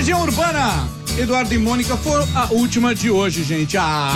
Legião Urbana, Eduardo e Mônica foram a última de hoje, gente.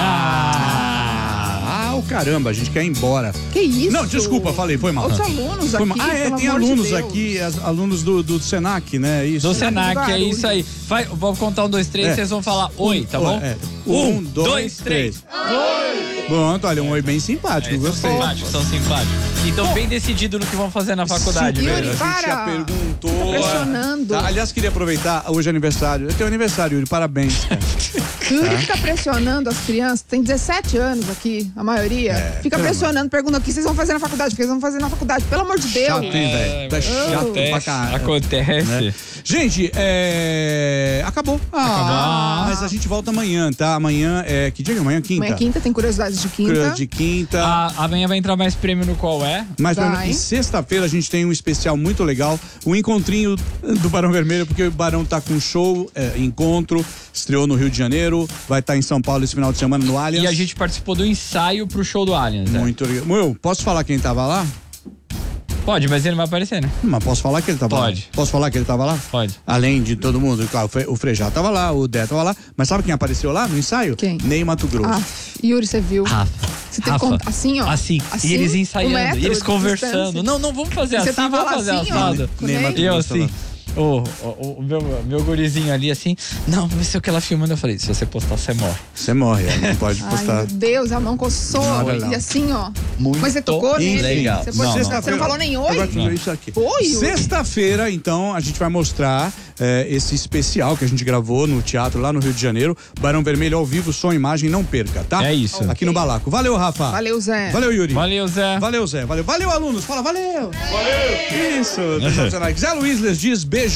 O caramba, a gente quer ir embora. Que isso? Não, desculpa, falei, foi mal. Os alunos aqui, tem alunos aqui, alunos do Senac, né? Isso. Do Senac, é isso aí. Vou contar 1, 2, 3, vocês vão falar oi, tá bom? 1, 2, 3. Oi! Pronto, olha, um oi bem simpático, gostei. São simpáticos. E estão bem decididos no que vão fazer na faculdade. Yuri, A gente já perguntou. Tá pressionando. Tá, aliás, queria aproveitar, hoje é aniversário. É teu aniversário, Yuri, parabéns, cara. Yuri fica pressionando as crianças, tem 17 anos aqui, a maioria. Fica pressionando, pergunta o que vocês vão fazer na faculdade, o que vocês vão fazer na faculdade, pelo amor de Deus. Chato, hein, velho? Tá chato pra caralho. Acontece. Né? Gente, acabou. Mas a gente volta amanhã, tá? Amanhã que dia é amanhã? Quinta? Amanhã é quinta, tem curiosidades de quinta. De quinta. Amanhã vai entrar mais prêmio no Qual É? E sexta-feira a gente tem um especial muito legal, o encontrinho do Barão Vermelho, porque o Barão tá com show, encontro, estreou no Rio de Janeiro, vai estar em São Paulo esse final de semana no Allianz. E a gente participou do ensaio pro show do Allianz. Muito legal. Posso falar quem tava lá? Pode, mas ele não vai aparecer, né? Mas posso falar que ele tava lá? Pode. Posso falar que ele tava lá? Pode. Além de todo mundo, claro, o Frejá tava lá, o Dé tava lá, mas sabe quem apareceu lá no ensaio? Quem? Ney Mato Grosso. Yuri, você viu? Você tem que contar assim, ó. Assim. E eles ensaiando, e eles conversando. Não, vamos fazer você assim, tava vamos fazer assim, assado. Ney Mato E eu Grosso assim... O meu gurizinho ali assim, não sei o que ela filmando. Eu falei, se você postar, você morre. Você morre, não pode postar. Ai, meu Deus, a mão coçou. Não. E assim, ó. Muito mas você tocou nele? legal. Você não falou nem oi? Agora tudo isso aqui. Oi, Sexta-feira, então, a gente vai mostrar esse especial que a gente gravou no teatro lá no Rio de Janeiro. Barão Vermelho ao vivo, som e imagem, não perca, tá? É isso. Aqui no Balaco. Valeu, Rafa. Valeu, Zé. Valeu, Yuri. Valeu, Zé. Valeu, Zé. Valeu, alunos. Fala, valeu. Valeu. Isso. Zé Luiz les diz beijo.